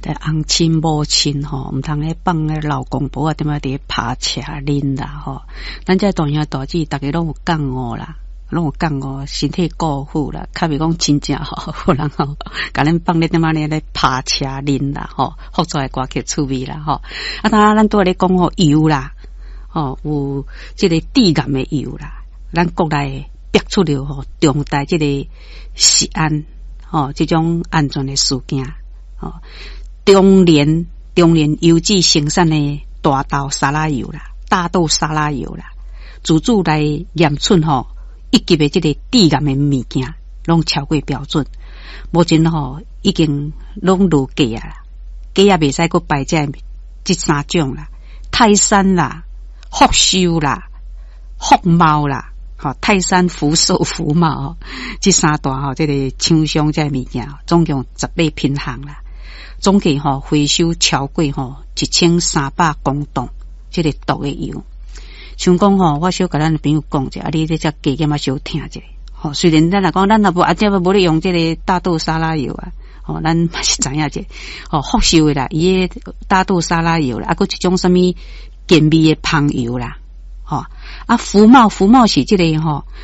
翁亲母亲吼，毋通咧放咧老公婆啊，点啊伫拍车啉啦吼。咱这大兄大姊大家拢有讲我啦，拢有讲我身体顾好啦，较袂讲真正吼，然后甲咱放咧点啊咧拍车啉啦吼，复杂的歌曲趣味啦吼。啊，当然咱拄仔咧讲吼油啦，吼有即个致癌的油啦，咱国内逼出了吼重大即个食安吼即种安全的事件吼。中联油脂生产的大豆沙拉油啦，大豆沙拉油啦，自主来验出吼一级的这个致癌的物件，拢超过标准。目前吼已经拢落价啊，价也袂使佫摆这三种啦，泰山啦、福寿啦、福茂啦，吼泰山、福寿、福茂这三大吼这个厂商这物件，总共18品项啦。总计吼回收超过吼1300公吨，这个毒的油。像讲吼，我小甲咱的朋友讲者，啊，你这只加减啊小听者。吼，虽然咱来讲，咱也无这无咧用这个大豆沙拉油啊，吼，咱嘛是知影者。吼，福寿的啦，伊个大豆沙拉油啦，啊，佮一种什么健美的芳油啦，吼，啊，福茂是这个吼。